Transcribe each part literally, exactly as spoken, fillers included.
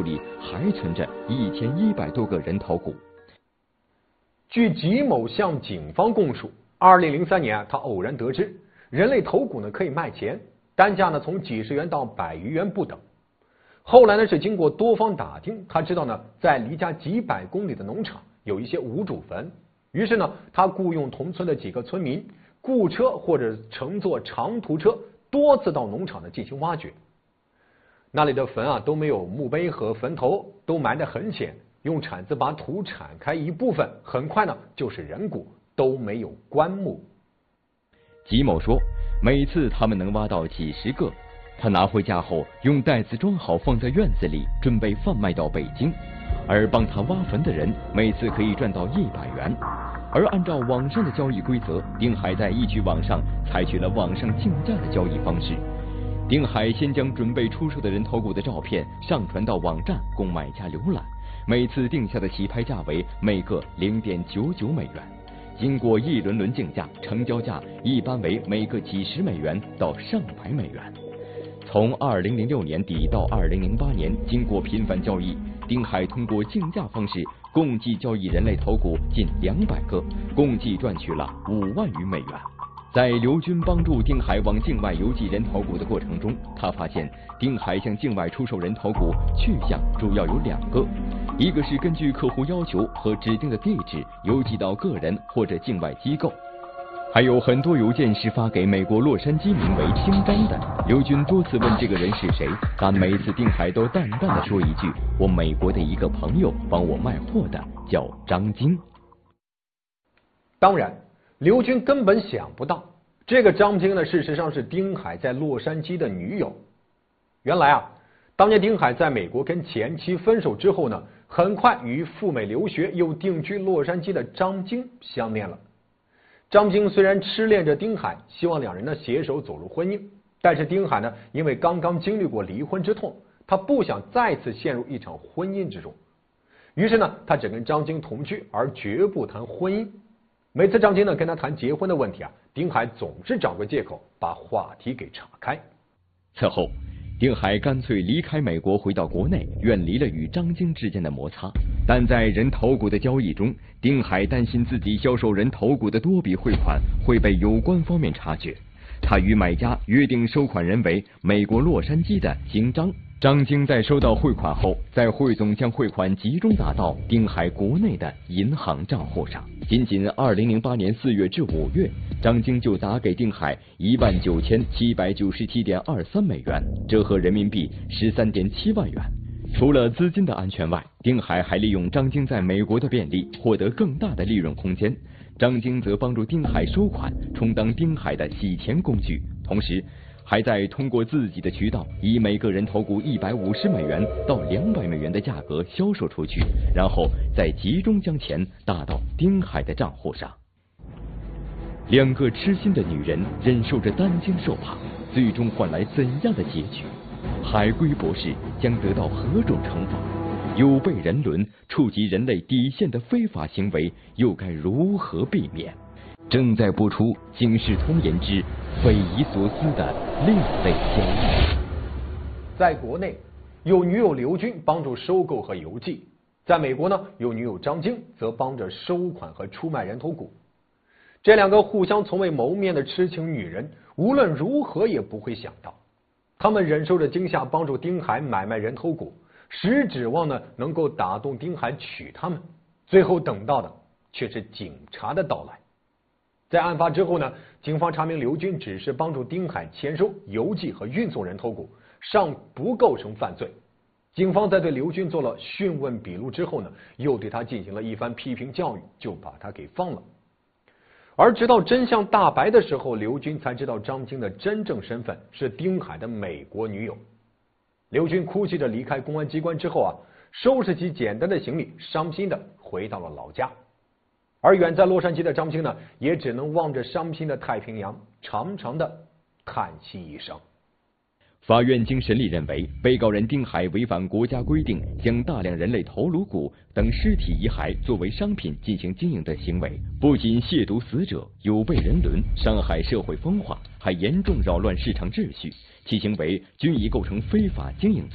库里还存着一千一百多个人头骨。 据吉某向警方供述，二零零三年啊，他偶然得知人类头骨呢可以卖钱，单价呢从几十元到百余元不等。后来呢是经过多方打听，他知道呢在离家几百公里的农场有一些无主坟，于是呢他雇佣同村的几个村民雇车或者乘坐长途车多次到农场呢进行挖掘。那里的坟啊都没有墓碑和坟头，都埋得很浅，用铲子把土铲开一部分，很快呢就是人骨，都没有棺木。 吉某说，每次他们能挖到几十个，他拿回家后用袋子装好放在院子里，准备贩卖到北京。而帮他挖坟的人每次可以赚到一百元。而按照网上的交易规则，丁海在易居网上采取了网上竞价的交易方式。丁海先将准备出售的人头骨的照片上传到网站供买家浏览，每次定下的起拍价为每个 零点九九美元。经过一轮轮竞价，成交价一般为每个几十美元到上百美元。从二零零六年底到二零零八年，经过频繁交易，丁海通过竞价方式共计交易人类头骨近两百个，共计赚取了五万余美元。在刘军帮助丁海往境外邮寄人头骨的过程中，他发现丁海向境外出售人头骨去向主要有两个，一个是根据客户要求和指定的地址邮寄到个人或者境外机构，还有很多邮件是发给美国洛杉矶名为清章的。刘军多次问这个人是谁，但每次丁海都淡淡的说一句：“我美国的一个朋友帮我卖货的，叫张晶。” 当然，刘军根本想不到，这个张晶呢，事实上是丁海在洛杉矶的女友。原来啊，当年丁海在美国跟前妻分手之后呢，很快与赴美留学又定居洛杉矶的张晶相恋了。张晶虽然痴恋着丁海，希望两人呢携手走入婚姻，但是丁海呢，因为刚刚经历过离婚之痛，他不想再次陷入一场婚姻之中，于是呢，他只跟张晶同居，而绝不谈婚姻。每次张晶呢跟他谈结婚的问题啊，丁海总是找个借口把话题给岔开。 此后，丁海干脆离开美国，回到国内，远离了与张晶之间的摩擦。但在人头骨的交易中，丁海担心自己销售人头骨的多笔汇款会被有关方面察觉，他与买家约定收款人为美国洛杉矶的金章。张晶在收到汇款后，在汇总将汇款集中打到丁海国内的银行账户上。仅仅二零零八年四月至五月，张晶就打给丁海一万九千七百九十七点二三美元，折合人民币十三点七万元。除了资金的安全外，丁海还利用张晶在美国的便利，获得更大的利润空间。张晶则帮助丁海收款，充当丁海的洗钱工具，同时还在通过自己的渠道，以每个人头骨一百五十美元到两百美元的价格销售出去，然后再集中将钱打到丁海的账户上。两个痴心的女人忍受着担惊受怕，最终换来怎样的结局？海龟博士将得到何种惩罚？有悖人伦、触及人类底线的非法行为又该如何避免？正在播出《警世通言之匪夷所思的另类交易》。 在国内，有女友刘军帮助收购和邮寄；在美国呢，有女友张晶则帮着收款和出卖人头骨。这两个互相从未谋面的痴情女人，无论如何也不会想到，她们忍受着惊吓，帮助丁海买卖人头骨，实指望呢能够打动丁海娶她们，最后等到的却是警察的到来。在案发之后呢，警方查明刘军只是帮助丁海签收、邮寄和运送人头骨，尚不构成犯罪。警方在对刘军做了讯问笔录之后呢，又对他进行了一番批评教育，就把他给放了。而直到真相大白的时候，刘军才知道张晶的真正身份是丁海的美国女友。刘军哭泣着离开公安机关之后啊，收拾起简单的行李，伤心的回到了老家。而远在洛杉矶的张晶呢，也只能望着伤心的太平洋，长长的叹息一声。 法院经审理认为，被告人丁海违反国家规定，将大量人类头颅骨等尸体遗骸作为商品进行经营的行为，不仅亵渎死者，有悖人伦，伤害社会风化，还严重扰乱市场秩序，其行为均已构成非法经营罪。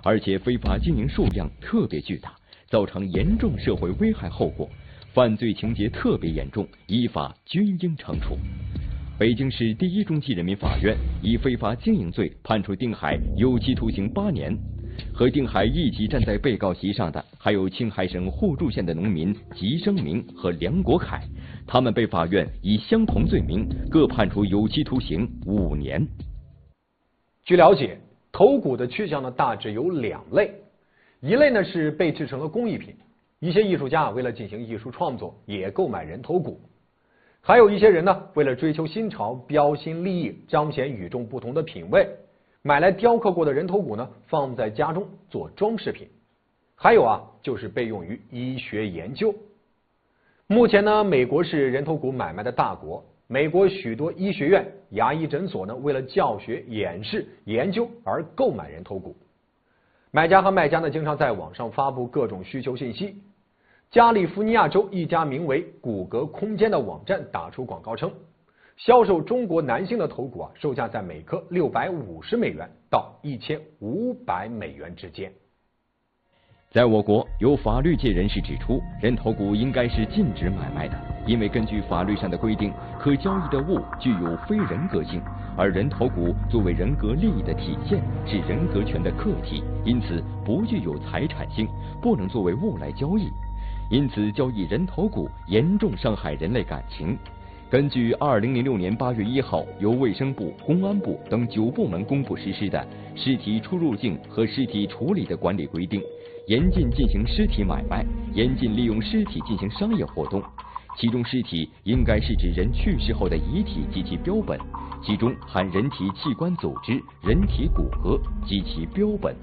而且非法经营数量特别巨大，造成严重社会危害后果，犯罪情节特别严重，依法均应惩处。北京市第一中级人民法院以非法经营罪判处丁海有期徒刑八年。和丁海一起站在被告席上的还有青海省互助县的农民吉生明和梁国凯，他们被法院以相同罪名各判处有期徒刑五年。 据了解，头骨的去向呢大致有两类，一类呢是被制成了工艺品，一些艺术家为了进行艺术创作也购买人头骨，还有一些人呢为了追求新潮、标新立异、彰显与众不同的品味，买来雕刻过的人头骨呢放在家中做装饰品，还有啊就是被用于医学研究。目前呢，美国是人头骨买卖的大国，美国许多医学院、牙医诊所呢为了教学、演示、研究而购买人头骨。买家和卖家呢经常在网上发布各种需求信息。加利福尼亚州一家名为骨骼空间的网站打出广告称，销售中国男性的头骨啊，售价在每颗六百五十美元到一千五百美元之间。 在我国，有法律界人士指出，人头骨应该是禁止买卖的，因为根据法律上的规定，可交易的物具有非人格性，而人头骨作为人格利益的体现，是人格权的客体，因此不具有财产性，不能作为物来交易。因此，交易人头骨严重伤害人类感情。根据二零零六年八月一号由卫生部、公安部等九部门公布实施的《尸体出入境和尸体处理的管理规定》，严禁进行尸体买卖，严禁利用尸体进行商业活动。其中，尸体应该是指人去世后的遗体及其标本，其中含人体器官组织、人体骨骼及其标本。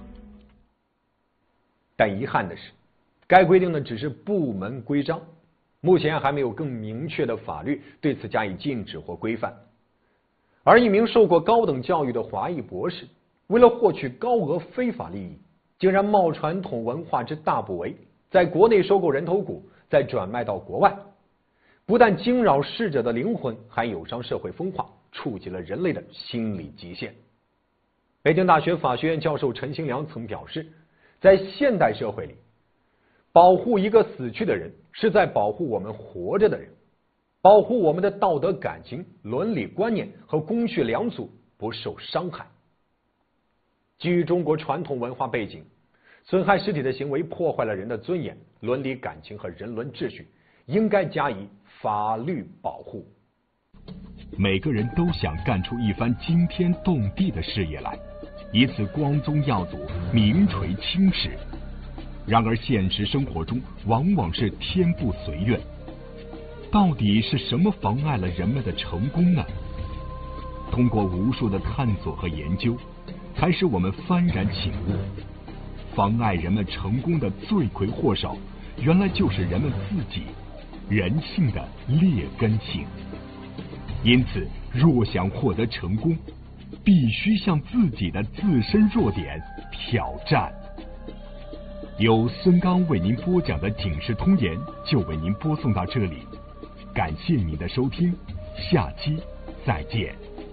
但遗憾的是，该规定呢只是部门规章，目前还没有更明确的法律对此加以禁止或规范。而一名受过高等教育的华裔博士，为了获取高额非法利益，竟然冒传统文化之大不韪，在国内收购人头骨，再转卖到国外，不但惊扰逝者的灵魂，还有伤社会风化，触及了人类的心理极限。北京大学法学院教授陈兴良曾表示，在现代社会里，保护一个死去的人，是在保护我们活着的人，保护我们的道德感情、伦理观念和公序良俗不受伤害。基于中国传统文化背景，损害尸体的行为破坏了人的尊严、伦理感情和人伦秩序，应该加以法律保护。 每个人都想干出一番惊天动地的事业来，以此光宗耀祖、名垂青史。然而现实生活中往往是天不随愿，到底是什么妨碍了人们的成功呢？通过无数的探索和研究，才使我们幡然醒悟，妨碍人们成功的罪魁祸首，原来就是人们自己，人性的劣根性。因此，若想获得成功，必须向自己的自身弱点挑战。由孙刚为您播讲的《警世通言》就为您播送到这里，感谢您的收听，下期再见。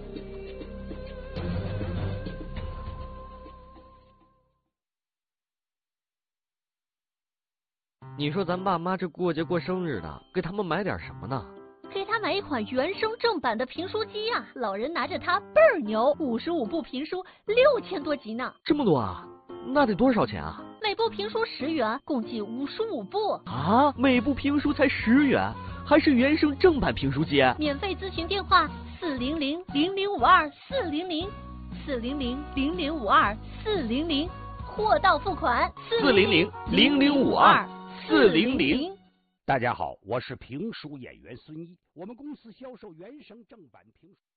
你说咱爸妈这过节过生日的，给他们买点什么呢？ 给他买一款原声正版的评书机啊，老人拿着它倍儿牛，五十五部评书，六千多集呢。 这么多啊？那得多少钱啊？ 每部评书十元，共计五十五部啊！每部评书才十元，还是原声正版评书机？ 免费咨询电话：四零零零零五二四零零四零零零零五二四零零，货到付款。 四零零零零五二四零零。 大家好，我是评书演员孙一，我们公司销售原声正版评书。